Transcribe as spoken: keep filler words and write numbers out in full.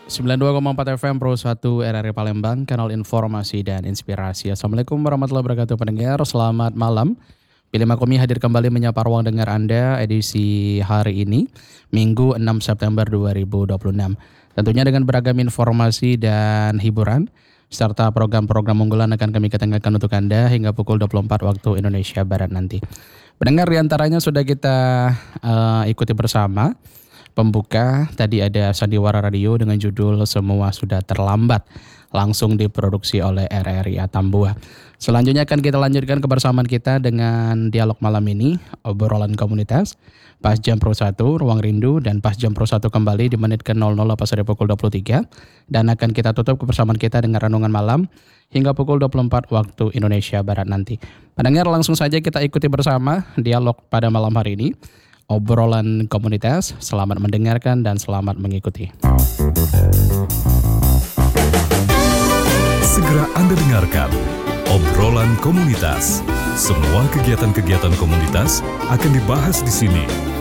sembilan puluh dua koma empat F M Pro satu R R I Palembang, kanal informasi dan inspirasi. Assalamualaikum warahmatullahi wabarakatuh pendengar, selamat malam. Pilih Makomi hadir kembali menyapa ruang dengar Anda edisi hari ini, Minggu enam September dua ribu dua puluh enam. Tentunya dengan beragam informasi dan hiburan, serta program-program unggulan akan kami ketengahkan untuk Anda hingga pukul dua puluh empat waktu Indonesia Barat nanti. Pendengar, diantaranya sudah kita uh, ikuti bersama. Pembuka tadi ada Sandiwara Radio dengan judul Semua Sudah Terlambat, langsung diproduksi oleh R R I Atambua. Selanjutnya akan kita lanjutkan kebersamaan kita dengan dialog malam ini, obrolan komunitas, pas jam Pro satu, Ruang Rindu, dan pas jam Pro satu kembali di menit ke nol nol pas dari pukul dua puluh tiga. Dan akan kita tutup kebersamaan kita dengan renungan malam hingga pukul dua puluh empat waktu Indonesia Barat nanti. Pendengar, langsung saja kita ikuti bersama dialog pada malam hari ini. Obrolan komunitas, selamat mendengarkan dan selamat mengikuti. Segera Anda dengarkan obrolan komunitas. Semua kegiatan-kegiatan komunitas akan dibahas di sini